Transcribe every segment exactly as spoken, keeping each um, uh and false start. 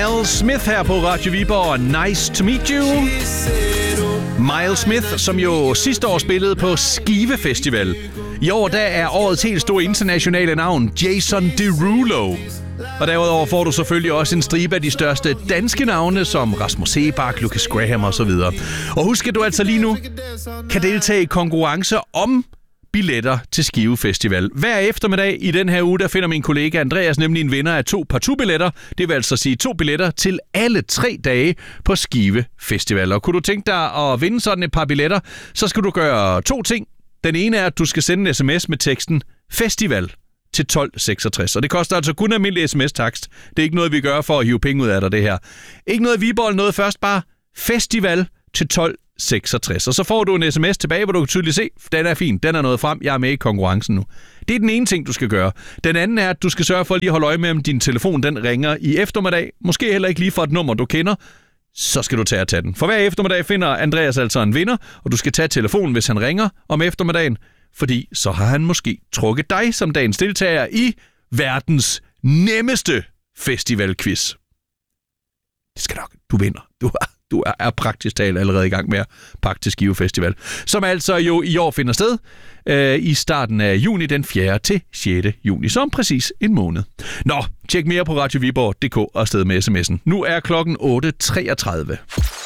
Miles Smith her på Radio Viborg. Nice to meet you. Miles Smith, som jo sidste år spillede på Skive Festival. I år der er årets helt store internationale navn Jason Derulo. Og derudover får du selvfølgelig også en stribe af de største danske navne, som Rasmus Seebach, Lucas Graham og så videre. Og husk, at du altså lige nu kan deltage i konkurrencer om billetter til Skive Festival. Hver eftermiddag i den her uge, der finder min kollega Andreas nemlig en vinder af to partout-billetter. Det vil altså sige to billetter til alle tre dage på Skive Festival. Og kunne du tænke dig at vinde sådan et par billetter, så skal du gøre to ting. Den ene er, at du skal sende en sms med teksten Festival til tolv seksogtres. Og det koster altså kun almindelig sms-takst. Det er ikke noget, vi gør for at hive penge ud af dig, det her. Ikke noget Viborg, noget først, bare Festival til tolv seksogtres. Og så får du en sms tilbage, hvor du kan tydeligt se, den er fin, den er nået frem, jeg er med i konkurrencen nu. Det er den ene ting, du skal gøre. Den anden er, at du skal sørge for at lige holde øje med, om din telefon den ringer i eftermiddag. Måske heller ikke lige for et nummer, du kender. Så skal du tage at tage den. For hver eftermiddag finder Andreas altså en vinder, og du skal tage telefonen, hvis han ringer om eftermiddagen, fordi så har han måske trukket dig som dagens deltager i verdens nemmeste festivalquiz. Det skal nok. Du vinder. Du er, du er praktisk talt allerede i gang med at pakke til Skive Festival, som altså jo i år finder sted øh, i starten af juni, den fjerde til sjette juni, som præcis en måned. Nå, tjek mere på radio viborg punktum d k og afsted med sms'en. Nu er klokken otte treogtredive.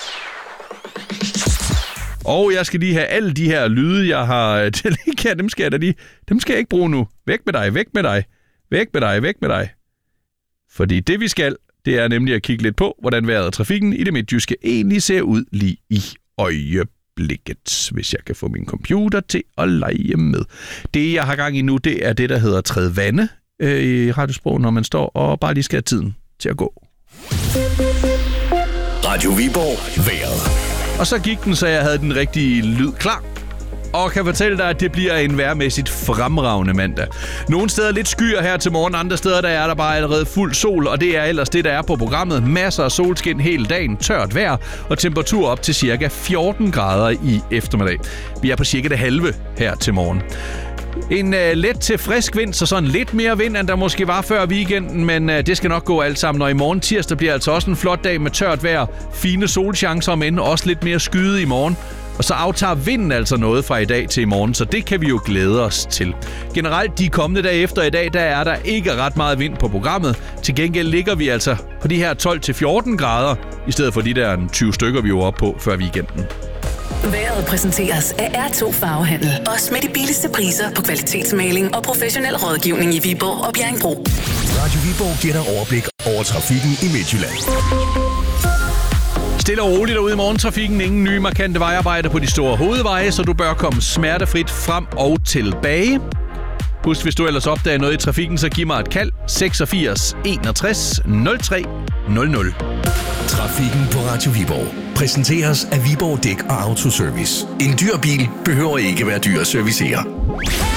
Og jeg skal lige have alle de her lyde, jeg har til her, dem skal jeg da lige, dem skal jeg ikke bruge nu. Væk med dig, væk med dig, væk med dig, væk med dig. Fordi det vi skal, det er nemlig at kigge lidt på, hvordan vejret og trafikken i det midtjyske egentlig ser ud lige i øjeblikket. Hvis jeg kan få min computer til at lege med. Det, jeg har gang i nu, det er det, der hedder træde vande øh, i radiosprog, når man står og bare lige skal have tiden til at gå. Radio Viborg vejret. Og så gik den, så jeg havde den rigtige lyd klar. Og kan fortælle dig, at det bliver en vejrmæssigt fremragende mandag. Nogle steder lidt skyer her til morgen, andre steder der er der bare allerede fuld sol, og det er ellers det, der er på programmet. Masser af solskin hele dagen, tørt vejr og temperatur op til cirka fjorten grader i eftermiddag. Vi er på cirka det halve her til morgen. En uh, let til frisk vind, så sådan lidt mere vind, end der måske var før weekenden, men uh, det skal nok gå alt sammen. Og i morgen tirsdag bliver altså også en flot dag med tørt vejr, fine solchancer, men også lidt mere skyde i morgen. Og så aftager vinden altså noget fra i dag til i morgen, så det kan vi jo glæde os til. Generelt de kommende dage efter i dag, der er der ikke ret meget vind på programmet. Til gengæld ligger vi altså på de her tolv til fjorten grader, i stedet for de der tyve stykker, vi var oppe på før weekenden. Vejret præsenteres af R to Farvehandel. Også med de billigste priser på kvalitetsmaling og professionel rådgivning i Viborg og Bjerringbro. Radio Viborg giver dig overblik over trafikken i Midtjylland. Stille og roligt derude i morgentrafikken. Ingen nye markante vejarbejder på de store hovedveje, så du bør komme smertefrit frem og tilbage. Husk, hvis du ellers opdager noget i trafikken, så giv mig et kald. seksogfirs enogtres nul tre nul nul. Trafikken på Radio Viborg præsenteres af Viborg Dæk og Autoservice. En dyr bil behøver ikke være dyr at servicere.